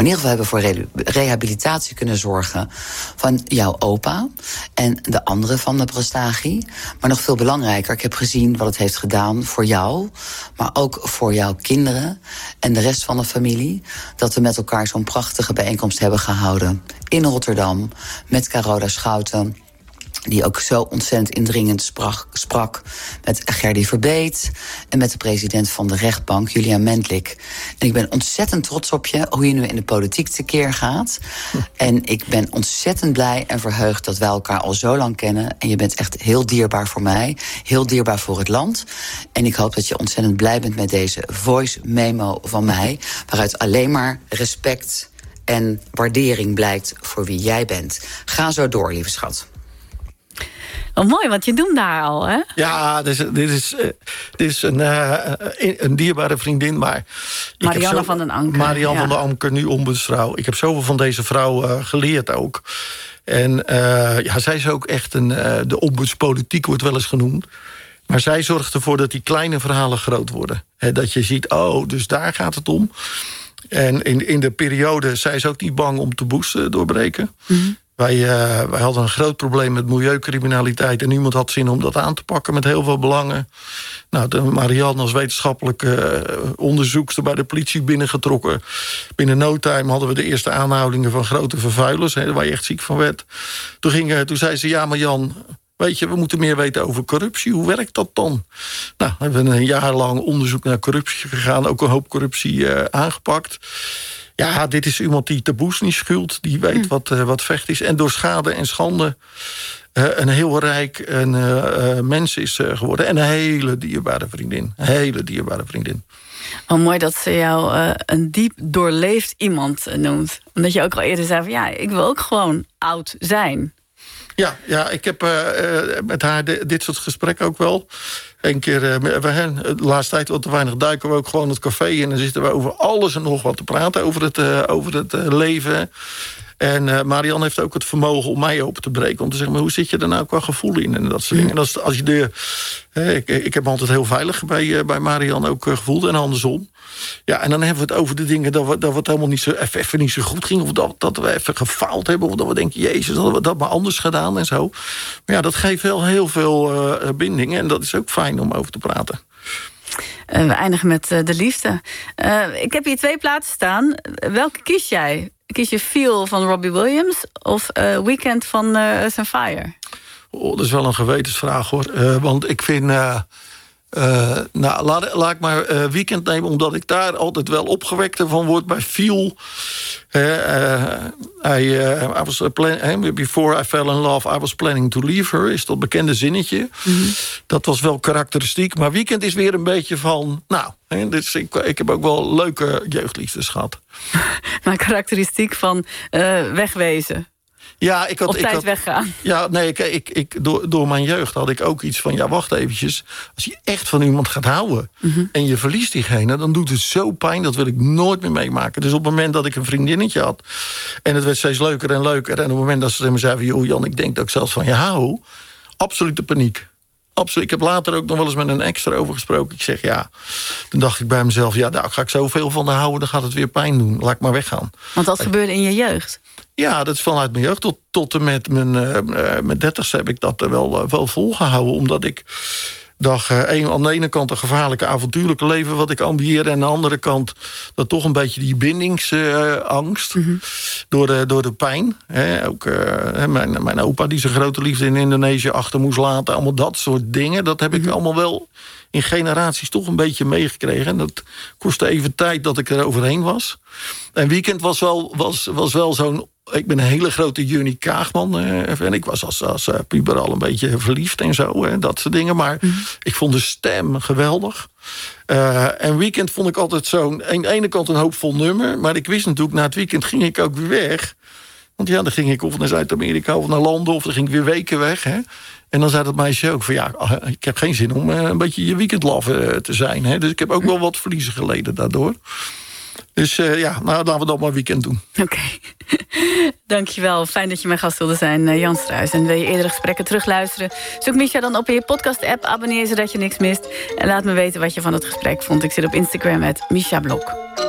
ieder geval hebben voor rehabilitatie kunnen zorgen van jouw opa en de anderen van de Prostagi. Maar nog veel belangrijker, ik heb gezien wat het heeft gedaan voor jou, maar ook voor jouw kinderen en de rest van de familie. Dat we met elkaar zo'n prachtige bijeenkomst hebben gehouden in Rotterdam met Carola Schouten, die ook zo ontzettend indringend sprak met Gerdy Verbeet en met de president van de rechtbank, Julia Mendlik. En ik ben ontzettend trots op je, hoe je nu in de politiek tekeer gaat. En ik ben ontzettend blij en verheugd dat wij elkaar al zo lang kennen. En je bent echt heel dierbaar voor mij, heel dierbaar voor het land. En ik hoop dat je ontzettend blij bent met deze voice memo van mij, waaruit alleen maar respect en waardering blijkt voor wie jij bent. Ga zo door, lieve schat. Oh, mooi, want je doet daar al, hè? Ja, dit is een dierbare vriendin, maar Marianne van den Anker. Marianne van den Anker, nu ombudsvrouw. Ik heb zoveel van deze vrouw geleerd ook. En zij is ook echt de ombudspolitiek, wordt wel eens genoemd. Maar zij zorgt ervoor dat die kleine verhalen groot worden. Dat je ziet, dus daar gaat het om. En in de periode, zij is ook niet bang om taboes te doorbreken. Mm-hmm. Wij hadden een groot probleem met milieucriminaliteit en niemand had zin om dat aan te pakken met heel veel belangen. Nou, Marianne als wetenschappelijke onderzoekster bij de politie binnengetrokken. Binnen no time hadden we de eerste aanhoudingen van grote vervuilers, waar je echt ziek van werd. Toen zei ze, ja, maar Jan, weet je, we moeten meer weten over corruptie. Hoe werkt dat dan? Nou, we hebben een jaar lang onderzoek naar corruptie gegaan, ook een hoop corruptie aangepakt. Ja, dit is iemand die taboes niet schult, die weet wat vecht is. En door schade en schande een heel rijk mens is geworden. En een hele dierbare vriendin. Oh, mooi dat ze jou een diep doorleefd iemand noemt. Omdat je ook al eerder zei van ik wil ook gewoon oud zijn. Ja, ik heb met haar dit soort gesprekken ook wel. Een keer, de laatste tijd wat te weinig duiken we ook gewoon het café in. En dan zitten we over alles en nog wat te praten over het leven. En Marianne heeft ook het vermogen om mij open te breken. Om te zeggen, maar hoe zit je er nou qua gevoel in? En dat soort dingen. En als je ik heb me altijd heel veilig bij Marianne ook gevoeld. En andersom. Ja, en dan hebben we het over de dingen dat we het helemaal niet even niet zo goed ging. Of dat we even gefaald hebben. Of dat we denken, jezus, hadden we dat maar anders gedaan en zo. Maar ja, dat geeft wel heel veel bindingen. En dat is ook fijn om over te praten. We eindigen met de liefde. Ik heb hier 2 platen staan. Welke kies jij? Kies je Feel van Robbie Williams of Weekend van Earth & Fire? Dat is wel een gewetensvraag, hoor. Want ik vind... laat ik maar Weekend nemen, omdat ik daar altijd wel opgewekter van word bij Feel. Before I fell in love, I was planning to leave her, is dat bekende zinnetje. Mm-hmm. Dat was wel karakteristiek, maar Weekend is weer een beetje van... dus ik heb ook wel leuke jeugdliefdes gehad. Maar karakteristiek van wegwezen. Ja, ik had weggaan. Ja, nee, door mijn jeugd had ik ook iets van... wacht eventjes, als je echt van iemand gaat houden... en je verliest diegene, dan doet het zo pijn... dat wil ik nooit meer meemaken. Dus op het moment dat ik een vriendinnetje had... en het werd steeds leuker en leuker... en op het moment dat ze me zei van... joh, Jan, ik denk dat ik zelfs van je hou... absolute paniek. Absoluut. Ik heb later ook nog wel eens met een ex erover gesproken. Ik zeg, toen dacht ik bij mezelf... daar ga ik zoveel van houden, dan gaat het weer pijn doen. Laat ik maar weggaan. Want dat gebeurde in je jeugd? Ja, dat is vanuit mijn jeugd. Tot en met mijn 30's heb ik dat wel volgehouden. Omdat ik dacht, aan de ene kant een gevaarlijke avontuurlijke leven... wat ik ambieerde. En aan de andere kant dat toch een beetje die bindingsangst. Door de pijn. Ook mijn opa die zijn grote liefde in Indonesië achter moest laten. Allemaal dat soort dingen. Dat heb ik allemaal wel in generaties toch een beetje meegekregen. En dat kostte even tijd dat ik er overheen was. En Weekend was wel zo'n... Ik ben een hele grote Johnny Kaagman. En ik was als puber al een beetje verliefd en zo. Dat soort dingen. Maar ik vond de stem geweldig. En Weekend vond ik altijd zo'n... aan de ene kant een hoopvol nummer. Maar ik wist natuurlijk, na het weekend ging ik ook weer weg. Want dan ging ik of naar Zuid-Amerika of naar landen... of dan ging ik weer weken weg. En dan zei dat meisje ook van... ik heb geen zin om een beetje je weekendlove te zijn. Dus ik heb ook wel wat verliezen geleden daardoor. Dus laten we dat maar Weekend doen. Oké. Dankjewel. Fijn dat je mijn gast wilde zijn, Jan Struijs. En wil je eerdere gesprekken terugluisteren? Zoek Misha dan op in je podcast-app. Abonneer zodat je niks mist. En laat me weten wat je van het gesprek vond. Ik zit op Instagram @MishaBlok.